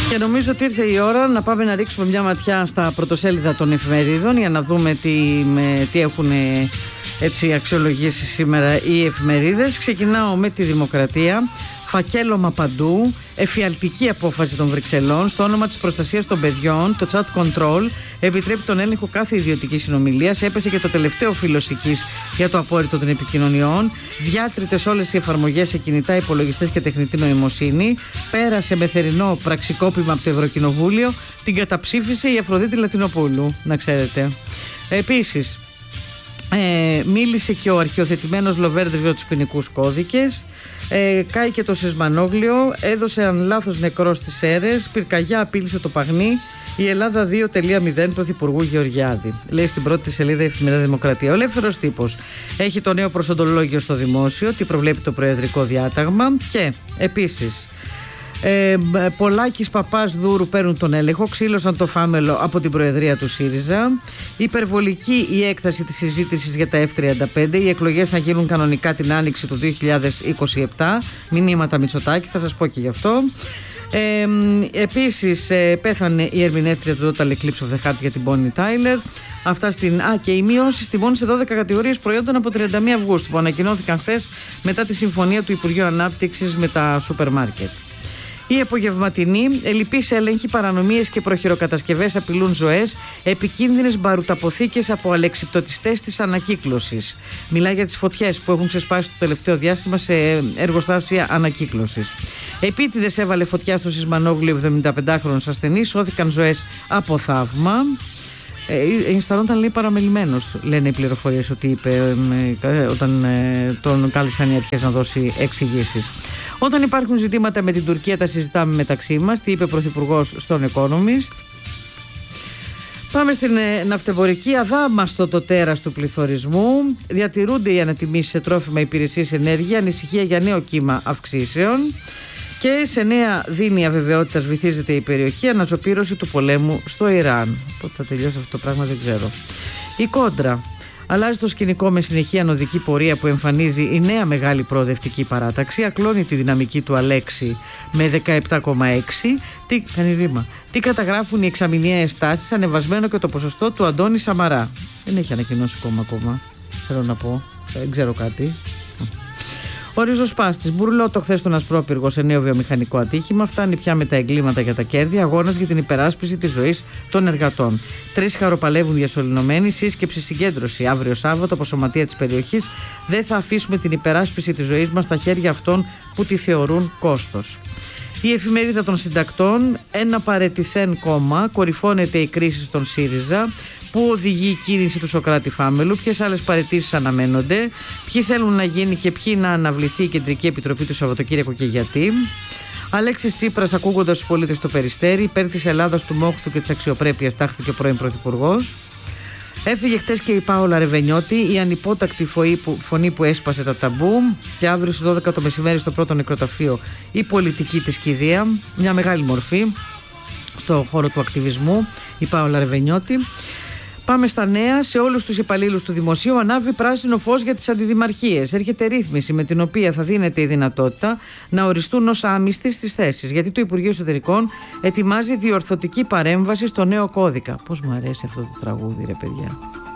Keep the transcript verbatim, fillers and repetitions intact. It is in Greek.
Και νομίζω ότι ήρθε η ώρα να πάμε να ρίξουμε μια ματιά στα πρωτοσέλιδα των εφημερίδων για να δούμε τι, με, τι έχουν έτσι αξιολογήσει σήμερα οι εφημερίδες. Ξεκινάω με τη Δημοκρατία. Φακέλωμα παντού, εφιαλτική απόφαση των Βρυξελών στο όνομα της προστασίας των παιδιών. Το chat control επιτρέπει τον έλεγχο κάθε ιδιωτικής συνομιλίας. Έπεσε και το τελευταίο φύλλος οικής για το απόρριτο των επικοινωνιών. Διάτριτες όλες οι εφαρμογές σε κινητά, υπολογιστές και τεχνητή νοημοσύνη. Πέρασε με θερινό πραξικόπημα από το Ευρωκοινοβούλιο. Την καταψήφισε η Αφροδίτη Λατινοπούλου, να ξέρετε. Επίσης, Ε, μίλησε και ο αρχιοθετημένος Λοβέρντες για τους ποινικούς κώδικες. Ε, κάει και το σεισμανόγλιο. Έδωσε αν λάθος νεκρό στις Σέρρες. Πυρκαγιά απείλησε το Παγνί. Η Ελλάδα δύο τελεία μηδέν Πρωθυπουργού Γεωργιάδη. Λέει στην πρώτη σελίδα η εφημερίδα Δημοκρατία. Ο ελεύθερος τύπος έχει το νέο προσοντολόγιο στο δημόσιο. Τι προβλέπει το προεδρικό διάταγμα. Και επίσης, Ε, Πολάκης, Παπάς, Δούρου παίρνουν τον έλεγχο. Ξύλωσαν το φάμελο από την Προεδρία του ΣΥΡΙΖΑ. Υπερβολική η έκταση της συζήτησης για τα εφ τριάντα πέντε. Οι εκλογές θα γίνουν κανονικά την άνοιξη του δύο χιλιάδες είκοσι επτά. Μηνύματα Μητσοτάκη, θα σας πω και γι' αυτό. Ε, επίσης ε, πέθανε η ερμηνεύτρια του Total Eclipse of the Heart για την Bonnie Tyler. Αυτά στην. Α, και οι μειώσεις τιμών σε δώδεκα κατηγορίες προϊόντων από τριάντα μία Αυγούστου που ανακοινώθηκαν χθες μετά τη συμφωνία του Υπουργείου Ανάπτυξης με τα σούπερ μάρκετ. Η απογευματινή, ελλειπείς έλεγχοι, παρανομίες και προχειροκατασκευές απειλούν ζωές, επικίνδυνες μπαρουταποθήκες από αλεξιπτωτιστές της ανακύκλωσης. Μιλάει για τις φωτιές που έχουν ξεσπάσει το τελευταίο διάστημα σε εργοστάσια ανακύκλωσης. Επίτηδες έβαλε φωτιά στο σεισμανόγλιο εβδομηνταπεντάχρονος ασθενής, σώθηκαν ζωές από θαύμα. Ε, αισθανόταν, λέει, παραμελημένος, λένε οι πληροφορίες ότι είπε ε, όταν ε, τον κάλεσαν οι αρχές να δώσει εξηγήσεις. Όταν υπάρχουν ζητήματα με την Τουρκία τα συζητάμε μεταξύ μας, τι είπε ο Πρωθυπουργός στον Economist. Πάμε στην ε, ναυτεμπορική. Αδάμαστο το τέρας του πληθωρισμού. Διατηρούνται οι ανατιμήσεις σε τρόφιμα, υπηρεσίες, ενέργεια. Ανησυχία για νέο κύμα αυξήσεων. Και σε νέα δίνη αβεβαιότητας βυθίζεται η περιοχή. Αναζωπήρωση του πολέμου στο Ιράν. Πότε θα τελειώσει αυτό το πράγμα δεν ξέρω. Η Κόντρα. Αλλάζει το σκηνικό με συνεχή ανωδική πορεία που εμφανίζει η νέα μεγάλη προοδευτική παράταξη. Ακλώνει τη δυναμική του Αλέξη με δεκαεπτά κόμμα έξι. Τι, κάνει ρήμα. Τι καταγράφουν οι εξαμηνιαίες τάσεις, ανεβασμένο και το ποσοστό του Αντώνη Σαμαρά. Δεν έχει ανακοινώσει κόμμα ακόμα. Θέλω να πω. Δεν ξέρω κάτι. Ο ριζοσπάστης. Μπουρλότο χθες τον Ασπρόπυργο σε νέο βιομηχανικό ατύχημα. Φτάνει πια με τα εγκλήματα για τα κέρδη. Αγώνας για την υπεράσπιση της ζωής των εργατών. Τρεις χαροπαλεύουν διασωληνωμένοι. Σύσκεψη συγκέντρωση αύριο Σάββατο από σωματεία της περιοχής. Δεν θα αφήσουμε την υπεράσπιση της ζωής μας στα χέρια αυτών που τη θεωρούν κόστος. Η εφημερίδα των συντακτών. Ένα παρετηθέν κόμμα. Κορυφώνεται η κρίση στον ΣΥΡΙΖΑ. Πού οδηγεί η κίνηση του Σωκράτη Φάμελου, ποιες άλλες παραιτήσεις αναμένονται, ποιοι θέλουν να γίνει και ποιοι να αναβληθεί η Κεντρική Επιτροπή του Σαββατοκύριακο και γιατί. Αλέξης Τσίπρας, ακούγοντας τους πολίτες στο Περιστέρι, υπέρ της Ελλάδας, του μόχθου και της αξιοπρέπειας, τάχθηκε πρώην Πρωθυπουργός. Έφυγε χτες και η Πάολα Ρεβενιώτη, η ανυπότακτη φωνή που έσπασε τα ταμπού. Και αύριο στις δώδεκα το μεσημέρι στο πρώτο νεκροταφείο η πολιτική της κηδεία. Μια μεγάλη μορφή στο χώρο του ακτιβισμού, η Πάολα Ρεβενιώτη. Πάμε στα νέα. Σε όλους τους υπαλλήλους του δημοσίου ανάβει πράσινο φως για τις αντιδημαρχίες. Έρχεται ρύθμιση με την οποία θα δίνεται η δυνατότητα να οριστούν ως άμυστοι στις θέσεις. Γιατί το Υπουργείο Εσωτερικών ετοιμάζει διορθωτική παρέμβαση στο νέο κώδικα. Πώς μου αρέσει αυτό το τραγούδι, ρε παιδιά.